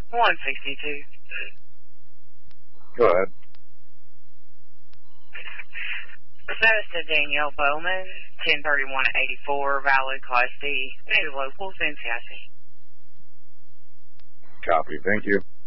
162. Go ahead. Status to Danielle Bowman, 1031-84, valid Class D, native local, Cincinnati. Copy. Thank you.